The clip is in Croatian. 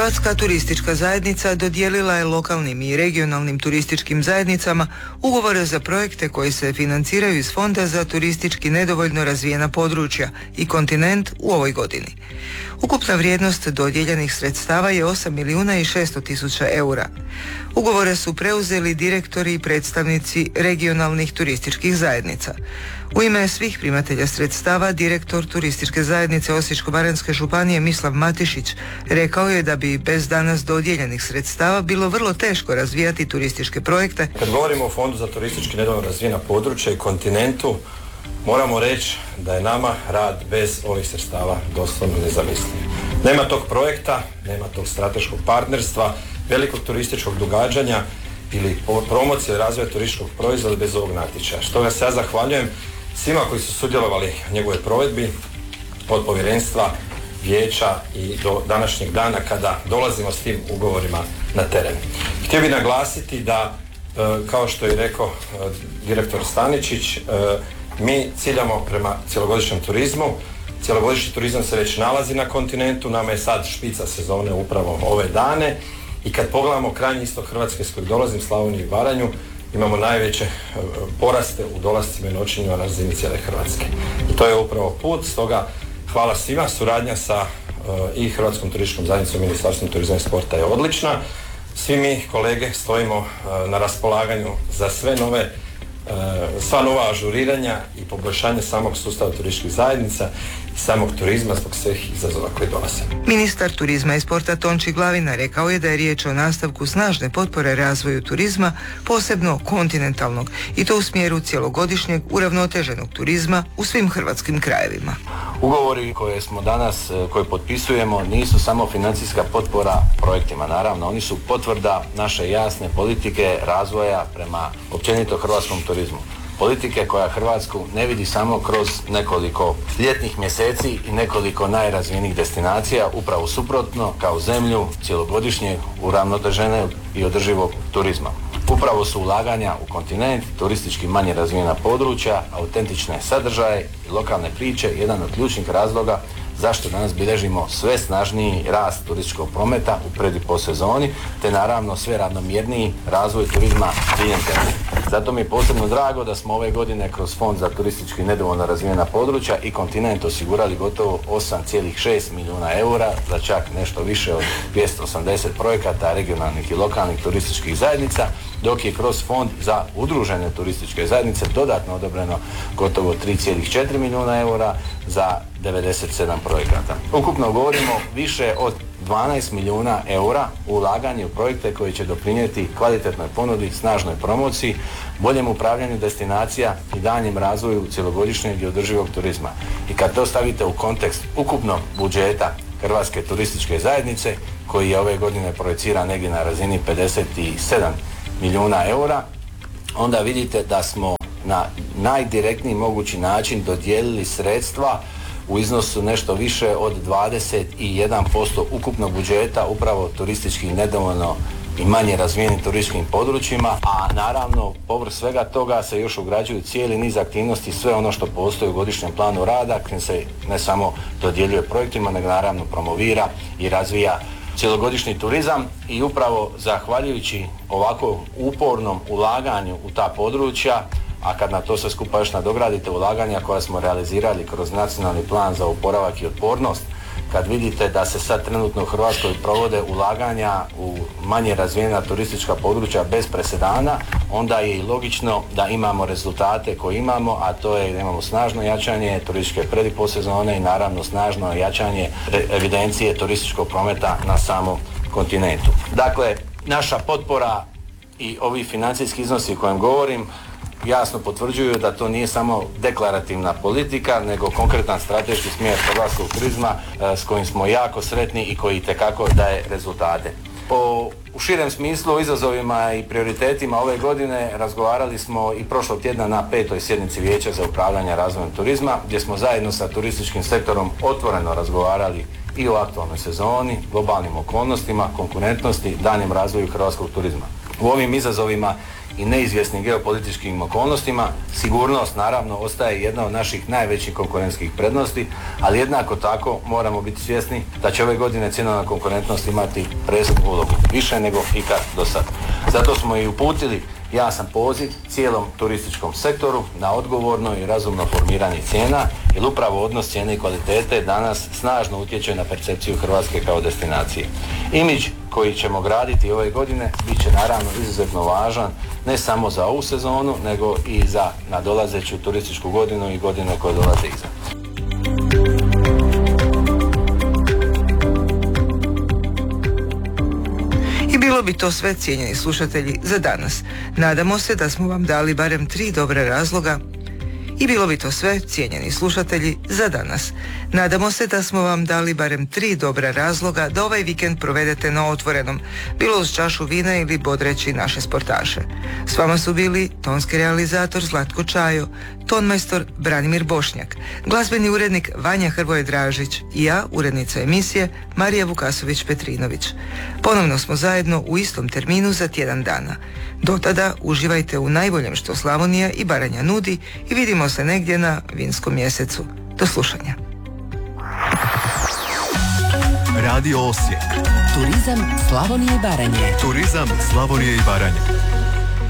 Hrvatska turistička zajednica dodijelila je lokalnim i regionalnim turističkim zajednicama ugovore za projekte koji se financiraju iz Fonda za turistički nedovoljno razvijena područja i kontinent u ovoj godini. Ukupna vrijednost dodijeljenih sredstava je 8.600.000 eura. Ugovore su preuzeli direktori i predstavnici regionalnih turističkih zajednica. U ime svih primatelja sredstava direktor turističke zajednice Osječko-baranjske županije Mislav Matišić rekao je da bi bez danas dodijeljenih sredstava bilo vrlo teško razvijati turističke projekte. Kad govorimo o Fondu za turistički nedovoljno razvijena područja i kontinentu, moramo reći da je nama rad bez ovih sredstava doslovno nezamisliv. Nema tog projekta, nema tog strateškog partnerstva, velikog turističkog događanja ili promocije razvoja turističkog proizvoda bez ovog natječaja. Što se ja zahvaljujem svima koji su sudjelovali u njegove provedbi, od povjerenstva, vijeća i do današnjeg dana kada dolazimo s tim ugovorima na teren. Htio bih naglasiti da, kao što je rekao direktor Staničić, mi ciljamo prema cjelogodišnjem turizmu. Cjelogodišnji turizam se već nalazi na kontinentu, nama je sad špica sezone upravo ove dane i kad pogledamo krajnji istok Hrvatske s kojeg dolazim, Slavoniju i Baranju, imamo najveće poraste u dolascima i noćenjima na razini cijele Hrvatske. I to je upravo put, stoga hvala svima, suradnja sa i Hrvatskom turističkom zajednicom i Ministarstvom turizma i sporta je odlična. Svi mi kolege stojimo na raspolaganju za sva nova ažuriranja i poboljšanje samog sustava turističkih zajednica i samog turizma zbog svih izazova koji dolaze. Ministar turizma i sporta Tonči Glavina rekao je da je riječ o nastavku snažne potpore razvoju turizma, posebno kontinentalnog, i to u smjeru cjelogodišnjeg uravnoteženog turizma u svim hrvatskim krajevima. Ugovori koje potpisujemo nisu samo financijska potpora projektima, naravno, oni su potvrda naše jasne politike razvoja prema općenito hrvatskom turizmu. Politike koja Hrvatsku ne vidi samo kroz nekoliko ljetnih mjeseci i nekoliko najrazvijenijih destinacija, upravo suprotno, kao zemlju cjelogodišnjeg uravnoteženog i održivog turizma. Upravo su ulaganja u kontinent, turistički manje razvijena područja, autentične sadržaje i lokalne priče jedan od ključnih razloga zašto danas bilježimo sve snažniji rast turističkog prometa u pred i po sezoni, te naravno sve ravnomjerniji razvoj turizma diljem zemlje. Zato mi je posebno drago da smo ove godine kroz Fond za turistički nedovoljno razvijena područja i kontinent osigurali gotovo 8,6 milijuna eura za čak nešto više od 280 projekata regionalnih i lokalnih turističkih zajednica, dok je kroz Fond za udružene turističke zajednice dodatno odobreno gotovo 3,4 milijuna eura za 97 projekata. Ukupno govorimo više od 12 milijuna eura u ulaganje u projekte koji će doprinijeti kvalitetnoj ponudi, snažnoj promociji, boljem upravljanju destinacija i daljnjem razvoju cjelogodišnjeg i održivog turizma. I kad to stavite u kontekst ukupnog budžeta Hrvatske turističke zajednice, koji je ove godine projiciran negdje na razini 57 milijuna eura, onda vidite da smo na najdirektniji mogući način dodijelili sredstva u iznosu nešto više od 21% ukupnog budžeta upravo turistički nedovoljno i manje razvijenim turističkim područjima, a naravno povrh svega toga se još ugrađuju cijeli niz aktivnosti, sve ono što postoji u godišnjem planu rada, kojim se ne samo dodjeljuje projektima, nego naravno promovira i razvija cjelogodišnji turizam i upravo zahvaljujući ovako upornom ulaganju u ta područja, a kad na to sve skupa još nadogradite ulaganja koja smo realizirali kroz nacionalni plan za oporavak i otpornost, kad vidite da se sad trenutno u Hrvatskoj provode ulaganja u manje razvijena turistička područja bez presedana, onda je i logično da imamo rezultate koje imamo, a to je da imamo snažno jačanje turističke pred i po sezone i naravno snažno jačanje evidencije turističkog prometa na samom kontinentu. Dakle, naša potpora i ovi financijski iznosi o kojem govorim jasno potvrđuju da to nije samo deklarativna politika, nego konkretan strateški smjer hrvatskog turizma s kojim smo jako sretni i koji itekako daje rezultate. U širem smislu o izazovima i prioritetima ove godine razgovarali smo i prošlog tjedna na 5. sjednici Vijeća za upravljanje razvojem turizma, gdje smo zajedno sa turističkim sektorom otvoreno razgovarali i o aktualnoj sezoni, globalnim okolnostima, konkurentnosti, daljnjem razvoju hrvatskog turizma. U ovim izazovima i neizvjesnim geopolitičkim okolnostima, sigurnost naravno ostaje jedna od naših najvećih konkurentskih prednosti, ali jednako tako moramo biti svjesni da će ove godine cjenovna konkurentnost imati presudnu ulogu, više nego ikad do sad. Zato smo i uputili jasan poziv cijelom turističkom sektoru na odgovorno i razumno formiranje cijena, jer upravo odnos cijene i kvalitete danas snažno utječe na percepciju Hrvatske kao destinacije. Imidž koji ćemo graditi ove godine bit će naravno izuzetno važan ne samo za ovu sezonu, nego i za nadolazeću turističku godinu i godine koje dolaze iza. Bilo bi to sve, cijenjeni slušatelji, za danas. Nadamo se da smo vam dali barem 3 dobre razloga. I bilo bi to sve, cijenjeni slušatelji, za danas. Nadamo se da smo vam dali barem 3 dobra razloga da ovaj vikend provedete na otvorenom, bilo uz čašu vina ili bodreći naše sportaše. S vama su bili tonski realizator Zlatko Čajo, tonmajstor Branimir Bošnjak, glazbeni urednik Vanja Hrvoje-Dražić i ja, urednica emisije Marija Vukasović-Petrinović. Ponovno smo zajedno u istom terminu za tjedan dana. Do tada uživajte u najboljem što Slavonija i Baranja nudi i vidimo se negdje na vinskom mjesecu. Do slušanja. Radio Osijek. Turizam Slavonije i Baranje. Turizam Slavonije i Baranje.